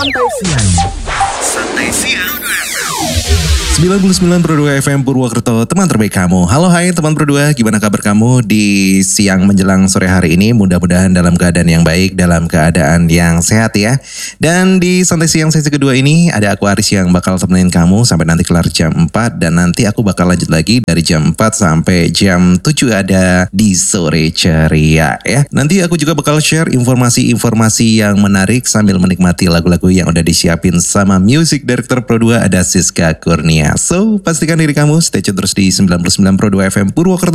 Santai Siang. Santai Siang. 99.2 FM Purwokerto, teman terbaik kamu. Halo hai teman berdua, gimana kabar kamu di siang menjelang sore hari ini? Mudah-mudahan dalam keadaan yang baik, dalam keadaan yang sehat ya. Dan di Santai Siang sesi kedua ini ada aku Aris yang bakal temenin kamu sampai nanti kelar jam 4. Dan nanti aku bakal lanjut lagi dari jam 4 sampai jam 7 ada di Sore Ceria ya. Nanti aku juga bakal share informasi-informasi yang menarik sambil menikmati lagu-lagu yang udah disiapin sama Music Director Pro 2 ada Siska Kurnia. So, pastikan diri kamu stay tune terus di 99.2 FM Purwokerto.